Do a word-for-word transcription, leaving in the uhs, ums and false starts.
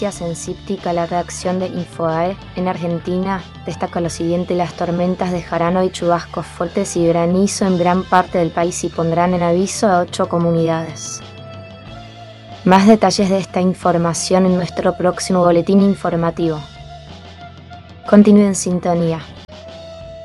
Noticias en Cíptica, la redacción de Infoae. En Argentina destaca lo siguiente: las tormentas dejarán hoy chubascos fuertes y granizo en gran parte del país y pondrán en aviso a ocho comunidades. Más detalles de esta información en nuestro próximo boletín informativo. Continúe en sintonía.